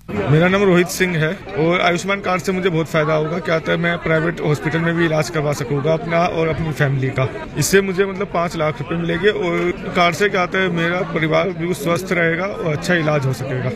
मेरा नाम रोहित सिंह है और आयुष्मान कार्ड से मुझे बहुत फायदा होगा। क्या होता है, मैं प्राइवेट हॉस्पिटल में भी इलाज करवा सकूंगा अपना और अपनी फैमिली का। इससे मुझे मतलब 5 लाख रुपए मिलेंगे और कार्ड से क्या होता है, मेरा परिवार भी स्वस्थ रहेगा और अच्छा इलाज हो सकेगा।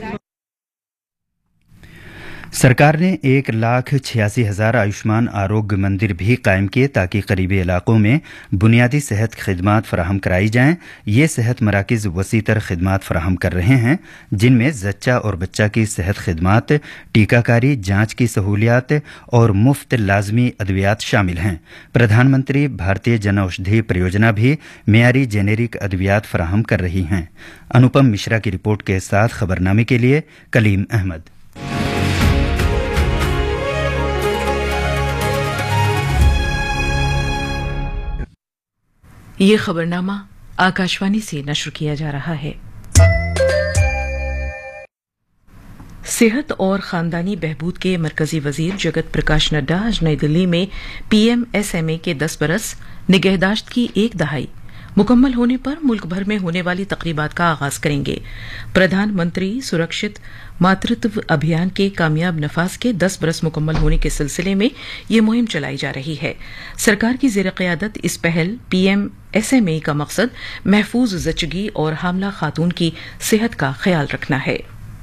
सरकार ने 1,86,000 आयुष्मान आरोग्य मंदिर भी कायम किए ताकि करीबी इलाकों में बुनियादी सेहत खिदमात फराहम कराई जाएं। ये सेहत मराकज़ वसीतर खिदमात फराहम कर रहे हैं, जिनमें जच्चा और बच्चा की सेहत खिदमात, टीकाकारी, जांच की सहूलियात और मुफ्त लाजमी अद्वियात शामिल हैं। प्रधानमंत्री भारतीय जन औषधि परियोजना भी मेयारी जेनेरिक अद्वियात फराहम कर रही हैं। अनुपम मिश्रा की रिपोर्ट के साथ खबरनामे के लिए कलीम अहमद। ये खबरनामा आकाशवाणी से नश्र किया जा रहा है। सेहत और खानदानी बहबूद के मरकजी वजीर जगत प्रकाश नड्डा आज नई दिल्ली में PMSMA के 10 बरस निगहदाश्त की 1 दहाई मुकम्मल होने पर मुल्क भर में होने वाली तकरीबात का आगाज करेंगे। प्रधानमंत्री सुरक्षित मातृत्व अभियान के कामयाब नफाज के 10 बरस मुकम्मल होने के सिलसिले में ये मुहिम चलाई जा रही है। सरकार की ज़ेर क़यादत इस पहल PMSMA का मकसद महफूज ज़चगी और हामला खातून की सेहत का ख्याल रखना है।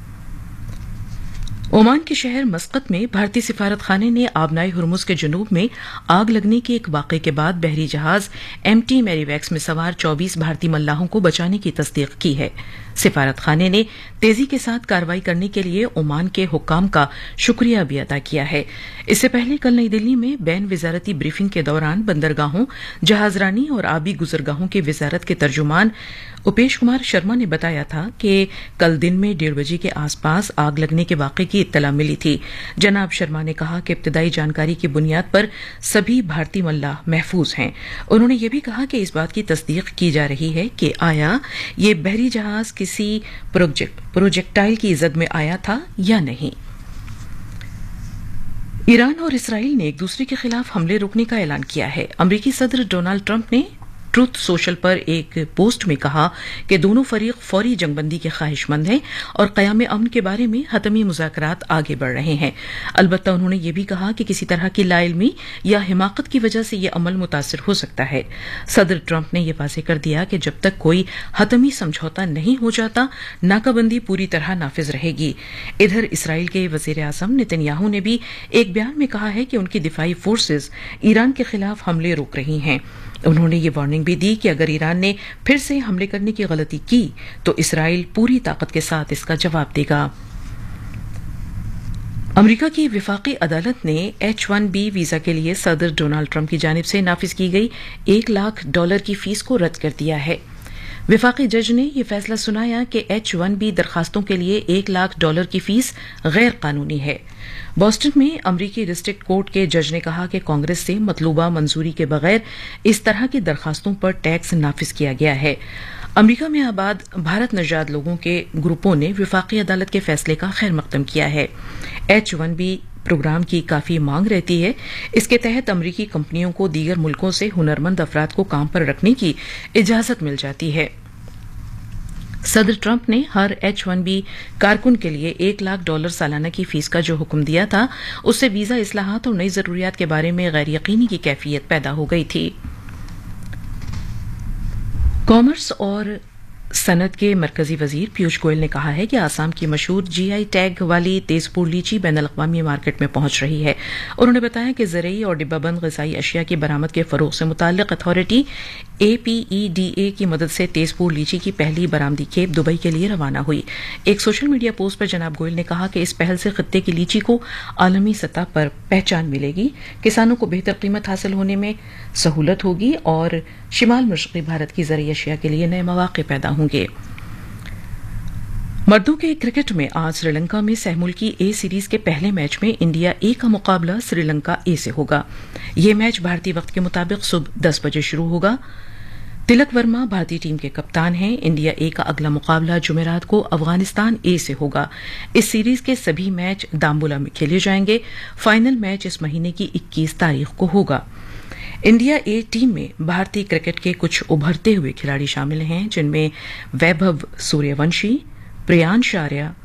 ओमान के शहर मस्कत में भारतीय सिफारत खाने ने आबनाई हुरमुज के जनूब में आग लगने के एक वाक़े के बाद बहरी जहाज MT मैरीवैक्स में सवार 24 भारतीय मल्लाहों को बचाने की तस्दीक की है। सिफारत खाने ने तेजी के साथ कार्रवाई करने के लिए ओमान के हुक्काम का शुक्रिया भी अदा किया है। इससे पहले कल नई दिल्ली में बैन विजारती ब्रीफिंग के दौरान बंदरगाहों, जहाजरानी और आबी गुजरगाहों की विजारत के तर्जुमान उपेश कुमार शर्मा ने बताया था कि कल दिन में 1:30 बजे के आसपास आग लगने के वाक़े की इत्तला मिली थी। जनाब शर्मा ने कहा कि इब्तदाई जानकारी की बुनियाद पर सभी भारतीय मल्लाह महफूज हैं। उन्होंने ये भी कहा कि इस बात की तस्दीक की जा रही है कि आया ये बहरी जहाज किसी प्रोजेक्टाइल की जद में आया था या नहीं। ईरान और इसराइल ने एक दूसरे के खिलाफ हमले रोकने का ऐलान किया है। अमरीकी सदर डोनाल्ड ट्रंप ने ट्रूथ सोशल पर एक पोस्ट में कहा कि दोनों फरीक फौरी जंगबंदी के ख्वाहिशमंद हैं और क़याम अमन के बारे में हतमी मुज़ाकरात आगे बढ़ रहे हैं। अलबत्ता उन्होंने ये भी कहा कि किसी तरह की लाइल्मी या हिमाकत की वजह से यह अमल मुतासिर हो सकता है। सदर ट्रंप ने यह वाज़ेह कर दिया कि जब तक कोई हतमी समझौता नहीं हो जाता, नाकाबंदी पूरी तरह नाफिज रहेगी। इधर इसराइल के वज़ीर आज़म नेतन्याहू ने भी एक बयान में कहा है कि उनकी दिफाई फोर्सेज ईरान के खिलाफ हमले रोक रही हैं। उन्होंने ये वार्निंग भी दी कि अगर ईरान ने फिर से हमले करने की गलती की तो इसराइल पूरी ताकत के साथ इसका जवाब देगा। अमेरिका की विफाकी अदालत ने H-1B वीजा के लिए सदर डोनाल्ड ट्रंप की जानिब से नाफिज की गई $1 लाख की फीस को रद्द कर दिया है। विफाकी जज ने यह फैसला सुनाया कि H-1B दरखास्तों के लिए $1 लाख की फीस गैर कानूनी है। बोस्टन में अमरीकी डिस्ट्रिक्ट कोर्ट के जज ने कहा कि कांग्रेस से मतलूबा मंजूरी के बगैर इस तरह की दरखास्तों पर टैक्स नाफिज किया गया है। अमरीका में आबाद भारत नजाद लोगों के ग्रुपों ने विफाकी अदालत के फैसले का खैर मकदम किया है। H-1B प्रोग्राम की काफी मांग रहती है। इसके तहत अमरीकी कंपनियों को दीगर मुल्कों से हुनरमंद अफराद को काम पर रखने की इजाजत मिल जाती है। सदर ट्रंप ने हर H-1B कारकुन के लिए $1 लाख सालाना की फीस का जो हुक्म दिया था, उससे वीजा इस्लाहात और नई जरूरियात के बारे में गैर यकीनी की कैफियत पैदा हो गई थी। कॉमर्स और सनत के मरकजी वजीर पीयूष गोयल ने कहा है कि आसाम की मशहूर GI टैग वाली तेजपुर लीची बैनुल-अक़वामी मार्केट में पहुंच रही है। उन्होंने बताया कि ज़रई और डिब्बाबंद ग़िज़ाई अशिया की बरामद के फ़रोग़ से मुताल्लिक़ अथॉरिटी APEDA की मदद से तेजपुर लीची की पहली बरामदी खेप दुबई के लिए रवाना हुई। एक सोशल मीडिया पोस्ट पर जनाब गोयल ने कहा कि इस पहल से खित्ते की लीची को आलमी सतह पर पहचान मिलेगी, किसानों को बेहतर कीमत हासिल होने में सहूलत होगी और शिमाल मशरक़ी भारत की ज़रई अशिया के लिए नए मौक़े पैदा होंगे। मर्दों के क्रिकेट में आज श्रीलंका में सहमुल्की A सीरीज के पहले मैच में इंडिया A का मुकाबला श्रीलंका A से होगा। यह मैच भारतीय वक्त के मुताबिक सुबह 10 बजे शुरू होगा। तिलक वर्मा भारतीय टीम के कप्तान हैं। इंडिया A का अगला मुकाबला जुमेरात को अफगानिस्तान A से होगा। इस सीरीज के सभी मैच दाम्बुला में खेले जाएंगे। फाइनल मैच इस महीने की 21 तारीख को होगा। इंडिया A टीम में भारतीय क्रिकेट के कुछ उभरते हुए खिलाड़ी शामिल हैं, जिनमें वैभव सूर्यवंशी, प्रियांश आर्या,